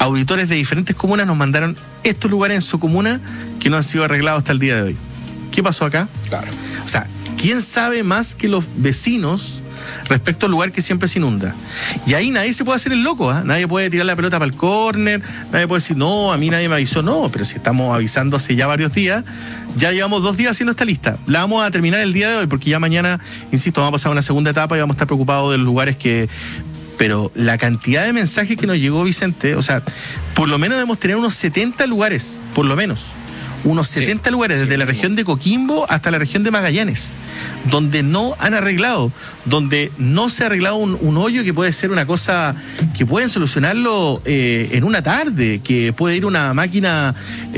auditores de diferentes comunas nos mandaron estos lugares en su comuna que no han sido arreglados hasta el día de hoy. ¿Qué pasó acá? Claro. O sea, ¿quién sabe más que los vecinos respecto al lugar que siempre se inunda? Y ahí nadie se puede hacer el loco, ¿eh? Nadie puede tirar la pelota para el córner, nadie puede decir, no, a mí nadie me avisó. No, pero si estamos avisando hace ya varios días, ya llevamos 2 días haciendo esta lista. La vamos a terminar el día de hoy, porque ya mañana, insisto, vamos a pasar a una segunda etapa y vamos a estar preocupados de los lugares que... Pero la cantidad de mensajes que nos llegó, Vicente, o sea, por lo menos debemos tener unos 70 lugares, por lo menos. Unos 70 lugares, desde la región de Coquimbo hasta la región de Magallanes, donde no han arreglado, donde no se ha arreglado un hoyo que puede ser una cosa que pueden solucionarlo en una tarde, que puede ir una máquina,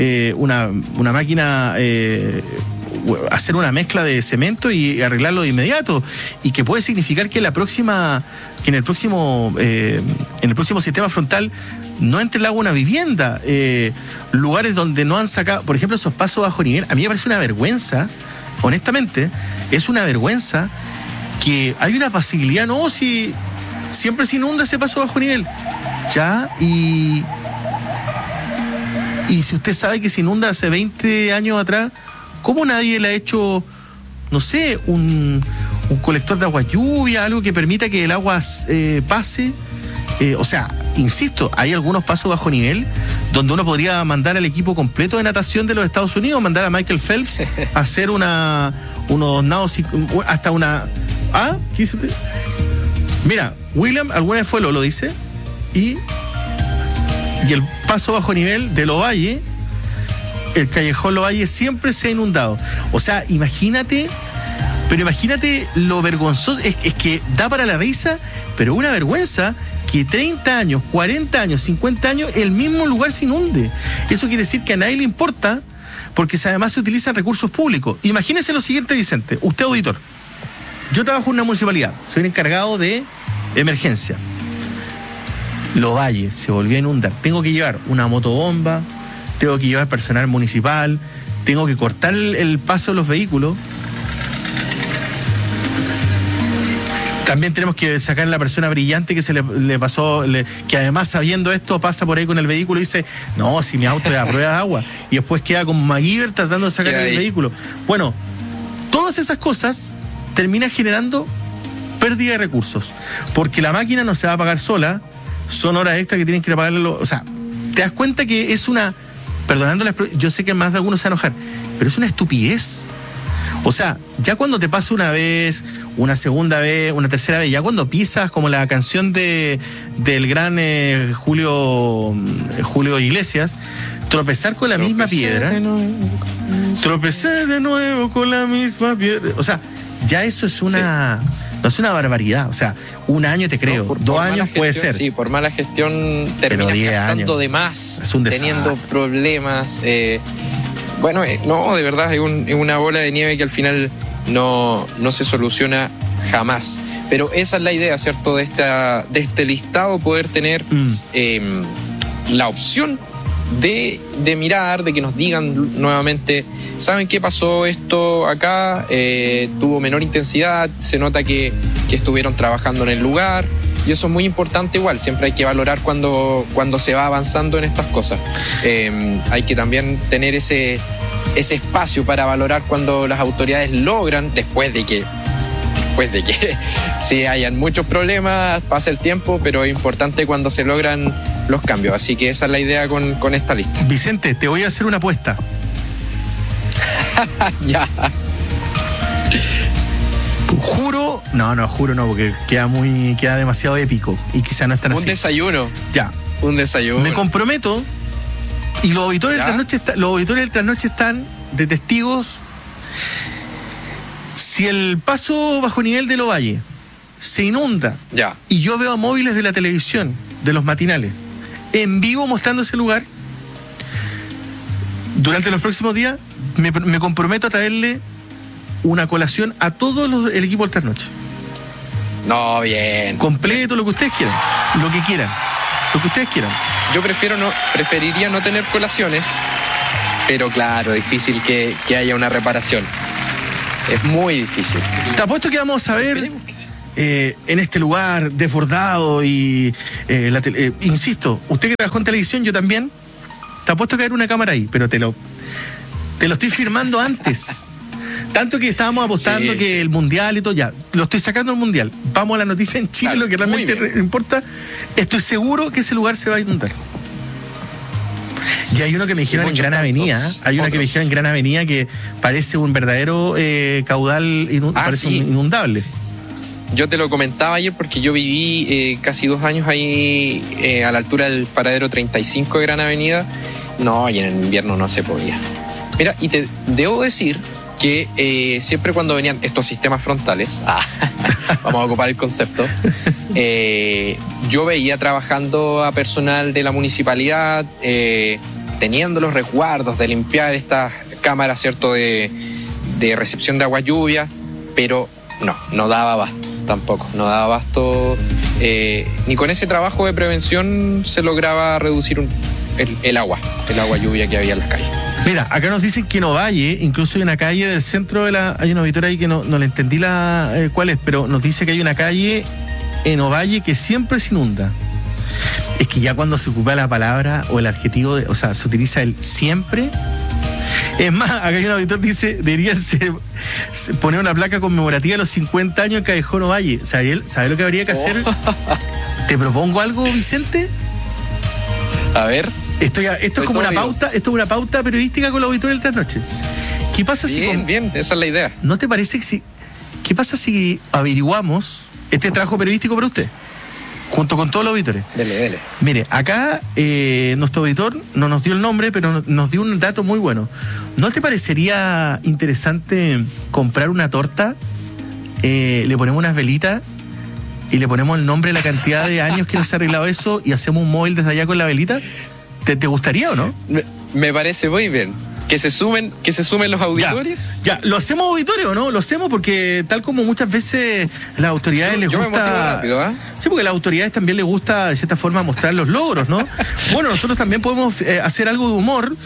hacer una mezcla de cemento y arreglarlo de inmediato, y que puede significar que en el próximo sistema frontal no entre el agua una vivienda, lugares donde no han sacado, por ejemplo, esos pasos bajo nivel. A mí me parece una vergüenza, honestamente, es una vergüenza que hay una facilidad, no, si siempre se inunda ese paso bajo nivel, ya, y si usted sabe que se inunda hace 20 años atrás, ¿cómo nadie le ha hecho, no sé, un colector de agua lluvia, algo que permita que el agua pase? O sea, insisto, hay algunos pasos bajo nivel donde uno podría mandar al equipo completo de natación de los Estados Unidos, mandar a Michael Phelps a hacer unos nados, hasta una... ¿Ah? ¿Qué dice usted? Mira, William alguna vez fue lo dice, y el paso bajo nivel de Lovalle, el callejón Lovalle, siempre se ha inundado. O sea, imagínate lo vergonzoso, es que da para la risa, pero una vergüenza que 30 años, 40 años, 50 años, el mismo lugar se inunde. Eso quiere decir que a nadie le importa, porque además se utilizan recursos públicos. Imagínese lo siguiente, Vicente, usted auditor. Yo trabajo en una municipalidad, soy el encargado de emergencia. Lovalle se volvió a inundar. Tengo que llevar una motobomba, tengo que llevar personal municipal, tengo que cortar el paso de los vehículos. También tenemos que sacar a la persona brillante que se le pasó, que además sabiendo esto pasa por ahí con el vehículo y dice, no, si mi auto es a prueba de agua, y después queda como MacGyver tratando de sacar el vehículo. Bueno, todas esas cosas terminan generando pérdida de recursos, porque la máquina no se va a pagar sola, son horas extra que tienen que ir a pagarlo. O sea, te das cuenta que es una, yo sé que más de algunos se van a enojar, pero es una estupidez. O sea, ya cuando te pasa una vez, una segunda vez, una tercera vez, ya cuando pisas, como la canción del gran Julio Iglesias, tropezar con la misma piedra. Tropecé de nuevo con la misma piedra. O sea, ya eso es una... No es una barbaridad, o sea, 1 año te creo, por 2 años puede gestión, ser. Sí, por mala gestión terminas gastando de más, es un teniendo problemas. Bueno, no, de verdad es una bola de nieve que al final no se soluciona jamás. Pero esa es la idea, ¿cierto? De este listado, poder tener la opción de mirar, de que nos digan nuevamente, ¿saben qué pasó esto acá? Tuvo menor intensidad, se nota que estuvieron trabajando en el lugar, y eso es muy importante igual, siempre hay que valorar cuando se va avanzando en estas cosas. Hay que también tener ese espacio para valorar cuando las autoridades logran, después de que sí hayan muchos problemas, pasa el tiempo, pero es importante cuando se logran los cambios. Así que esa es la idea con esta lista. Vicente, te voy a hacer una apuesta. Ya. Juro no, porque queda demasiado épico y quizá no es tan así. Un desayuno. Ya. Un desayuno. Me comprometo, y los auditores del trasnoche están de testigos. Si el paso bajo nivel de Lovalle se inunda, ya, y yo veo a móviles de la televisión, de los matinales, en vivo mostrando ese lugar, durante los próximos días me comprometo a traerle una colación a todos el equipo del trasnoche. No, bien. Completo, lo que ustedes quieran, lo que ustedes quieran. Yo preferiría no tener colaciones, pero claro, difícil que haya una reparación. Es muy difícil. Te apuesto que vamos a ver en este lugar desbordado y insisto, usted que trabajó en televisión, yo también, te apuesto que hay una cámara ahí, pero te lo estoy firmando antes. Tanto que estábamos apostando que el mundial y todo, ya, lo estoy sacando al mundial. Vamos a la noticia en Chile, claro, lo que realmente importa. Estoy seguro que ese lugar se va a inundar. Y hay uno que me dijeron en Gran Avenida, que parece un verdadero caudal, parece inundable. Yo te lo comentaba ayer porque yo viví casi 2 años ahí a la altura del paradero 35 de Gran Avenida. No, y en el invierno no se podía. Mira, y te debo decir que siempre cuando venían estos sistemas frontales, vamos a ocupar el concepto, yo veía trabajando a personal de la municipalidad, teniendo los resguardos de limpiar estas cámaras, ¿cierto?, de recepción de agua lluvia, pero no daba abasto tampoco, no daba abasto, ni con ese trabajo de prevención se lograba reducir el agua lluvia que había en las calles. Mira, acá nos dicen que en Ovalle, incluso hay una calle del centro hay una auditoría ahí que no le entendí cuál es, pero nos dice que hay una calle en Ovalle que siempre se inunda. Es que ya cuando se ocupa la palabra o el adjetivo, se utiliza el siempre. Es más, acá hay un auditor que dice, deberían poner una placa conmemorativa de los 50 años en Callejón Ovalle. ¿Sabe lo que habría que hacer? ¿Te propongo algo, Vicente? A ver. Esto es como una pauta, pauta periodística con los auditores del Trasnoche. ¿Qué pasa Bien, esa es la idea. ¿No te parece qué pasa si averiguamos este trabajo periodístico para usted? Junto con todos los auditores. Dele. Mire, acá nuestro auditor no nos dio el nombre, pero nos dio un dato muy bueno. ¿No te parecería interesante comprar una torta? Le ponemos unas velitas y le ponemos el nombre, la cantidad de años que nos ha arreglado eso y hacemos un móvil desde allá con la velita. ¿Te gustaría o no? Me parece muy bien. Que se sumen los auditores. Ya, ¿lo hacemos auditores o no? Lo hacemos porque tal como muchas veces las autoridades les gusta... me motivo rápido, Sí, porque a las autoridades también les gusta de cierta forma mostrar los logros, ¿no? Bueno, nosotros también podemos hacer algo de humor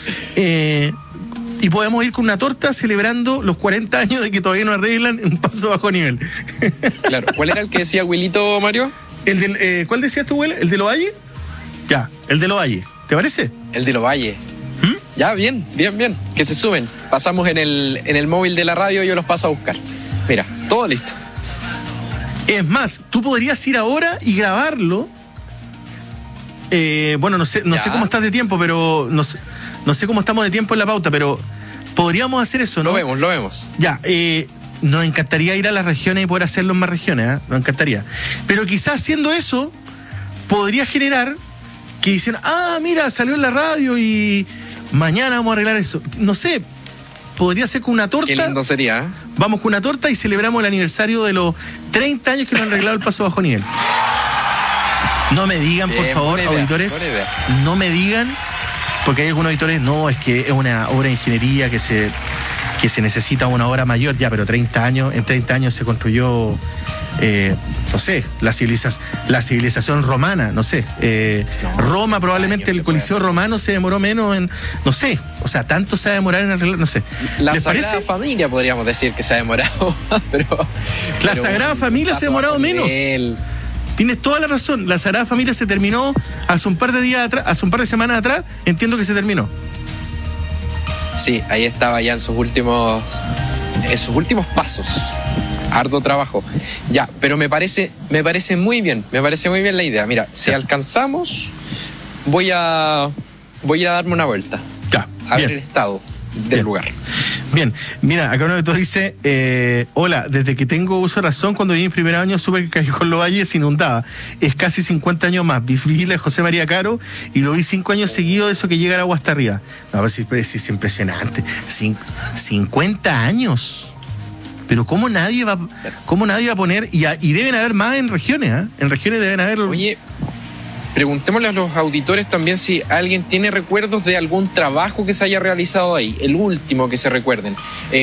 y podemos ir con una torta celebrando los 40 años de que todavía no arreglan un paso bajo nivel. Claro. ¿Cuál era el que decía Wilito, Mario? ¿Cuál decías tú, Will? ¿El de Lovalle? Ya, el de Lovalle. ¿Te parece? El de Lovalle. Ya, bien. Que se sumen. Pasamos en el móvil de la radio y yo los paso a buscar. Mira, todo listo. Es más, tú podrías ir ahora y grabarlo. Bueno, no sé cómo estás de tiempo, pero no sé cómo estamos de tiempo en la pauta, pero podríamos hacer eso, ¿no? Lo vemos. Ya, nos encantaría ir a las regiones y poder hacerlo en más regiones, nos encantaría. Pero quizás haciendo eso, podría generar que dicen, mira, salió en la radio y mañana vamos a arreglar eso. No sé, podría ser con una torta. Qué lindo sería. Vamos con una torta y celebramos el aniversario de los 30 años que nos han arreglado el paso bajo nivel. No me digan, por favor, auditores, no me digan, porque hay algunos auditores, no, es que es una obra de ingeniería que se necesita una obra mayor, ya, pero en 30 años se construyó, no sé, la civilización romana, no sé. Roma probablemente, el Coliseo romano se demoró menos en, no sé, o sea, tanto se va a demorar en arreglar, no sé. La Sagrada Familia podríamos decir que se ha demorado, pero la Sagrada Familia se ha demorado menos. Tienes toda la razón, la Sagrada Familia se terminó hace un par de semanas atrás, entiendo que se terminó. Sí, ahí estaba ya en sus últimos pasos. Arduo trabajo. Ya, pero me parece muy bien la idea. Mira, si alcanzamos, voy a darme una vuelta. Ya, a ver el estado del lugar. Bien, mira, acá uno de todos dice, hola, desde que tengo uso de razón, cuando viví en primer año supe que Callejón Lovalle se inundaba. Es casi 50 años más. Viví la José María Caro y lo vi 5 años seguidos de eso que llega el agua hasta arriba. No, pues es impresionante. 50 años. Pero ¿cómo nadie va a poner? Y deben haber más en regiones, ¿eh? En regiones deben haber... Oye, preguntémosle a los auditores también si alguien tiene recuerdos de algún trabajo que se haya realizado ahí, el último que se recuerden,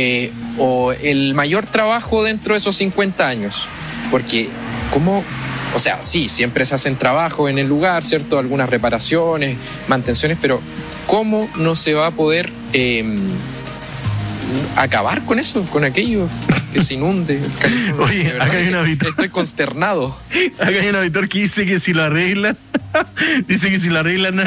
o el mayor trabajo dentro de esos 50 años. Porque, o sea, sí, siempre se hacen trabajos en el lugar, ¿cierto? Algunas reparaciones, mantenciones, pero ¿cómo no se va a poder acabar con eso, con aquello, que se inunde. Oye, acá hay un auditor. Estoy consternado. Acá hay un auditor que dice que si lo arreglan,